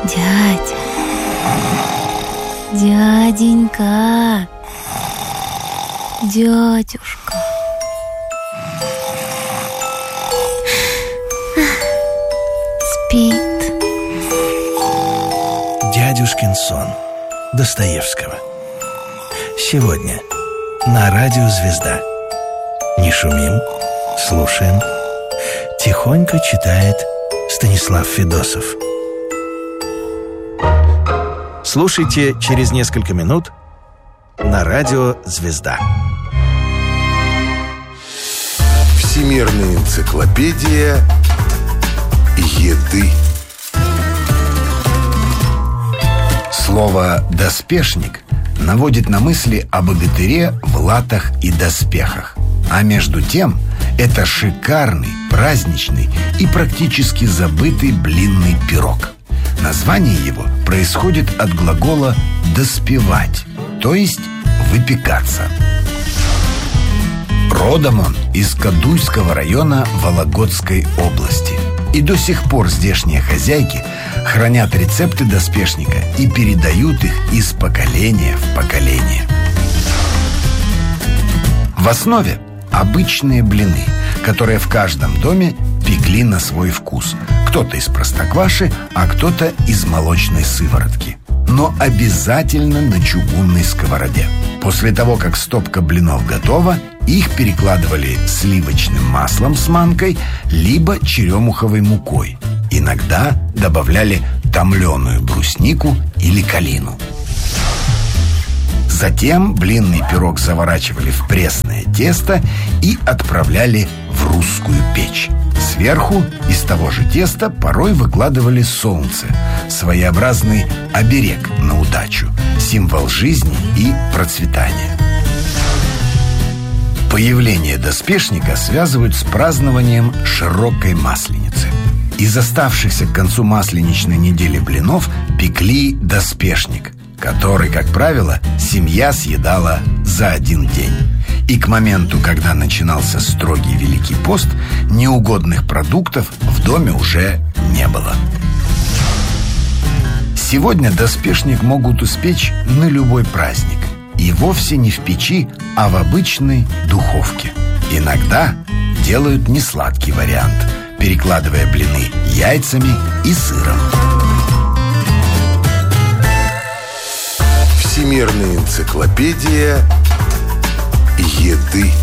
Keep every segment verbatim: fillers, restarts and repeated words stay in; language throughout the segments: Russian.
Дядя, дяденька, дядюшка. Спит. Дядюшкин сон Достоевского. Сегодня на радио «Звезда». Не шумим, слушаем. Тихонько читает Станислав Федосов. Слушайте через несколько минут на радио «Звезда». Всемирная энциклопедия еды. Слово «доспешник» наводит на мысли о богатыре в латах и доспехах. А между тем, это шикарный, праздничный и практически забытый блинный пирог. Название его происходит от глагола «доспевать», то есть «выпекаться». Родом он из Кадуйского района Вологодской области. И до сих пор здешние хозяйки хранят рецепты доспешника и передают их из поколения в поколение. В основе обычные блины, которые в каждом доме пекли на свой вкус. Кто-то из простокваши, а кто-то из молочной сыворотки. Но обязательно на чугунной сковороде. После того, как стопка блинов готова, их перекладывали сливочным маслом с манкой, либо черемуховой мукой. Иногда добавляли томленую бруснику или калину. Затем блинный пирог заворачивали в пресное тесто и отправляли в русскую печь. Сверху из того же теста порой выкладывали солнце, своеобразный оберег на удачу, символ жизни и процветания. Появление доспешника связывают с празднованием широкой масленицы. Из оставшихся к концу масленичной недели блинов пекли доспешник, который, как правило, семья съедала за один день. И к моменту, когда начинался строгий Великий пост, неугодных продуктов в доме уже не было. Сегодня доспешник могут испечь на любой праздник. И вовсе не в печи, а в обычной духовке. Иногда делают несладкий вариант, перекладывая блины яйцами и сыром. Всемирная энциклопедия еды.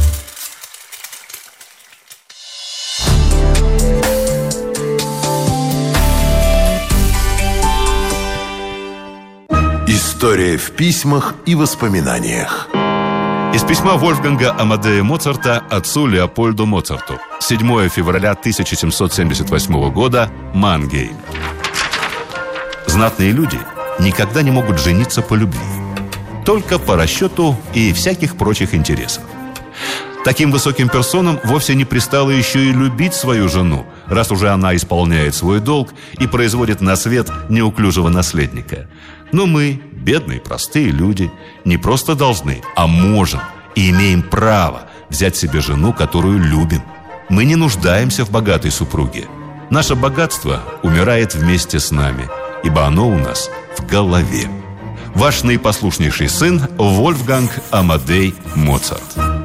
История в письмах и воспоминаниях. Из письма Вольфганга Амадея Моцарта отцу Леопольду Моцарту. седьмое февраля тысяча семьсот семьдесят восьмого года. Мангейм. Знатные люди никогда не могут жениться по любви, только по расчету и всяких прочих интересов. Таким высоким персонам вовсе не пристало еще и любить свою жену, раз уже она исполняет свой долг и производит на свет неуклюжего наследника. Но мы, бедные простые люди, не просто должны, а можем и имеем право взять себе жену, которую любим. Мы не нуждаемся в богатой супруге. Наше богатство умирает вместе с нами, ибо оно у нас в голове. Ваш наипослушнейший сын Вольфганг Амадей Моцарт.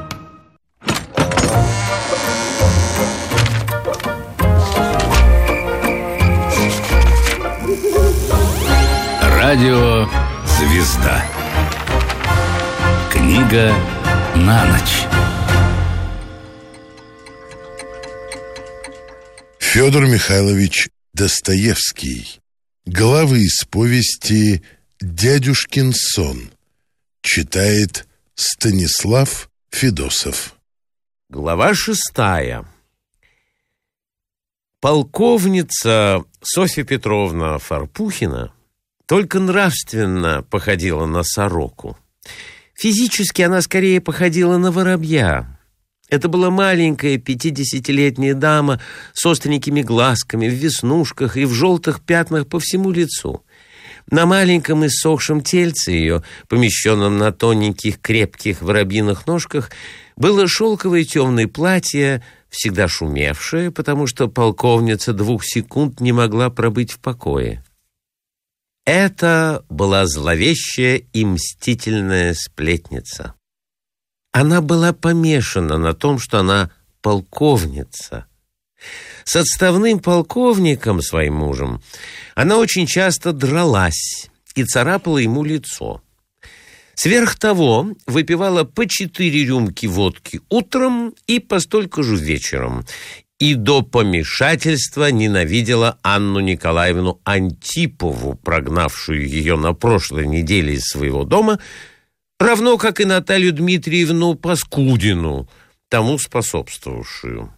Радио «Звезда». Книга на ночь. Федор Михайлович Достоевский. Главы из повести «Дядюшкин сон». Читает Станислав Федосов. Глава шестая. Полковница Софья Петровна Фарпухина только нравственно походила на сороку. Физически она скорее походила на воробья. Это была маленькая пятидесятилетняя дама с остренькими глазками, в веснушках и в желтых пятнах по всему лицу. На маленьком иссохшем тельце ее, помещенном на тоненьких крепких воробьиных ножках, было шелковое темное платье, всегда шумевшее, потому что полковница двух секунд не могла пробыть в покое. Это была зловещая и мстительная сплетница. Она была помешана на том, что она полковница. С отставным полковником, своим мужем, она очень часто дралась и царапала ему лицо. Сверх того, выпивала по четыре рюмки водки утром и по столько же вечером. И до помешательства ненавидела Анну Николаевну Антипову, прогнавшую ее на прошлой неделе из своего дома, равно как и Наталью Дмитриевну Паскудину, тому способствовавшую.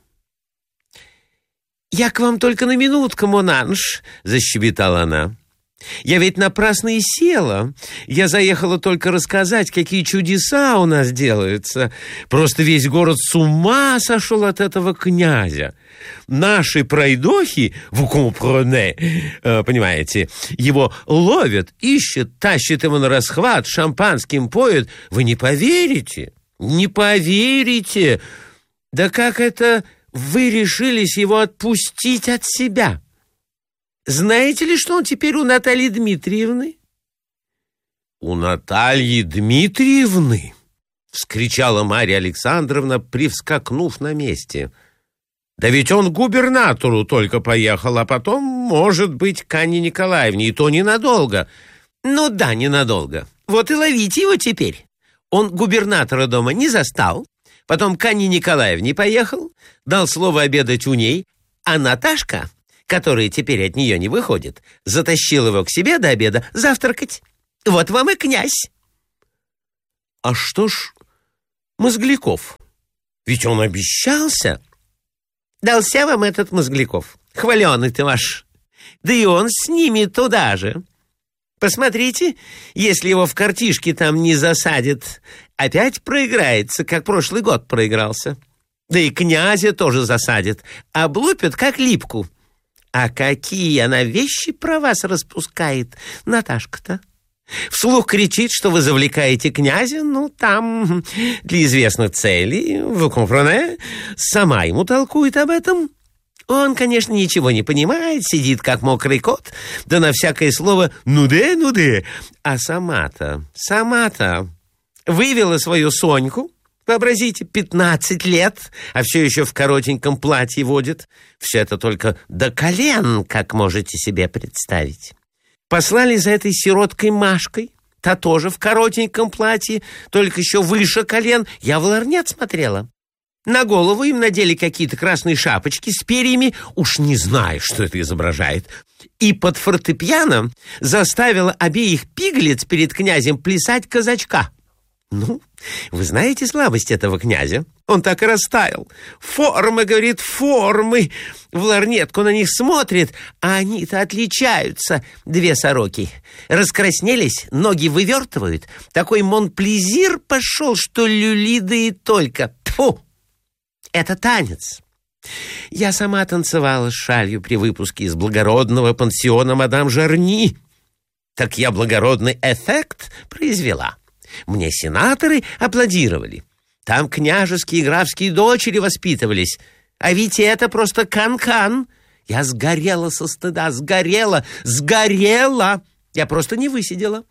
«Я к вам только на минутку, Монанж», — защебетала она. «Я ведь напрасно и села. Я заехала только рассказать, какие чудеса у нас делаются. Просто весь город с ума сошел от этого князя. Наши пройдохи, vous comprenez, э, понимаете, его ловят, ищут, тащат его на расхват, шампанским поют. Вы не поверите, не поверите. Да как это вы решились его отпустить от себя? Знаете ли, что он теперь у Натальи Дмитриевны?» «У Натальи Дмитриевны?» — вскричала Марья Александровна, привскакнув на месте. «Да ведь он к губернатору только поехал, а потом, может быть, к Анне Николаевне, и то ненадолго». «Ну да, ненадолго. Вот и ловите его теперь. Он губернатора дома не застал, потом к Анне Николаевне поехал, дал слово обедать у ней, а Наташка, который теперь от нее не выходит, затащил его к себе до обеда завтракать. Вот вам и князь». «А что ж Мозгляков? Ведь он обещался». «Дался вам этот Мозгляков, хваленый ты ваш. Да и он с ними туда же. Посмотрите, если его в картишке там не засадят, опять проиграется, как прошлый год проигрался. Да и князя тоже засадят, облупят, как липку. А какие она вещи про вас распускает, Наташка-то. Вслух кричит, что вы завлекаете князя, ну, там, для известных целей, вы comprenez, сама ему толкует об этом. Он, конечно, ничего не понимает, сидит, как мокрый кот, да на всякое слово «ну-де, ну-де». А сама-то, сама-то вывела свою Соньку, вообразите, пятнадцать лет, а все еще в коротеньком платье водит. Все это только до колен, как можете себе представить. Послали за этой сироткой Машкой, та тоже в коротеньком платье, только еще выше колен. Я в ларнет смотрела. На голову им надели какие-то красные шапочки с перьями, уж не знаю, что это изображает. И под фортепиано заставила обеих пигалиц перед князем плясать казачка. Ну, вы знаете слабость этого князя? Он так и растаял. Формы, говорит, формы. В ларнетку на них смотрит, а они-то отличаются, две сороки. Раскраснелись, ноги вывертывают. Такой монплезир пошел, что люли да и только. Тьфу! Это танец. Я сама танцевала с шалью при выпуске из благородного пансиона мадам Жарни. Так я благородный эффект произвела. Мне сенаторы аплодировали. Там княжеские и графские дочери воспитывались. А ведь это просто кан-кан. Я сгорела со стыда, сгорела, сгорела. Я просто не высидела.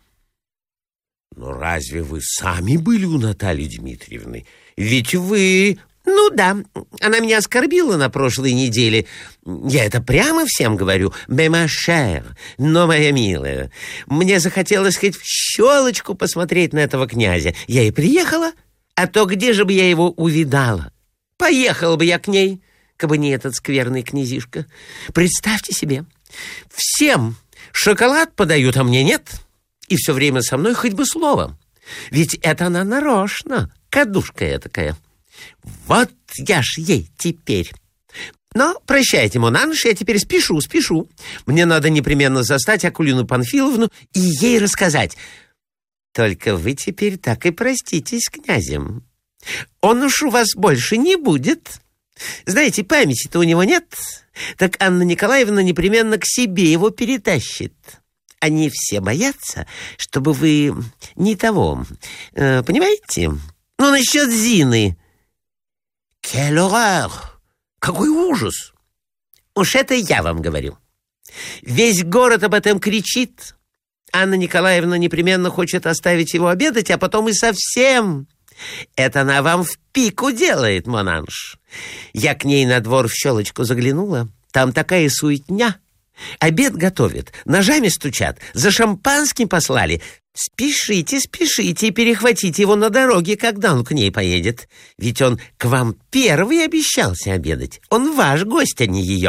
Но разве вы сами были у Натальи Дмитриевны? Ведь вы... Ну да, она меня оскорбила на прошлой неделе. Я это прямо всем говорю. «Mais ma chère», но, моя милая, мне захотелось хоть в щелочку посмотреть на этого князя. Я и приехала, а то где же бы я его увидала? Поехала бы я к ней, кабы не этот скверный князишка. Представьте себе, всем шоколад подают, а мне нет. И все время со мной хоть бы словом. Ведь это она нарочно, кадушка этакая. Вот я ж ей теперь. Но прощайте, Монанж, я теперь спешу, спешу. Мне надо непременно застать Акулину Панфиловну и ей рассказать. Только вы теперь так и проститесь с князем. Он уж у вас больше не будет. Знаете, памяти-то у него нет. Так Анна Николаевна непременно к себе его перетащит. Они все боятся, чтобы вы не того. Э, понимаете? Ну, насчет Зины. «Quelle horreur! Какой ужас! Уж это я вам говорю. Весь город об этом кричит. Анна Николаевна непременно хочет оставить его обедать, а потом и совсем. Это она вам в пику делает, монанж. Я к ней на двор в щелочку заглянула. Там такая суетня. Обед готовят, ножами стучат, за шампанским послали. Спешите, спешите и перехватите его на дороге, когда он к ней поедет. Ведь он к вам первый обещался обедать. Он ваш гость, а не ее.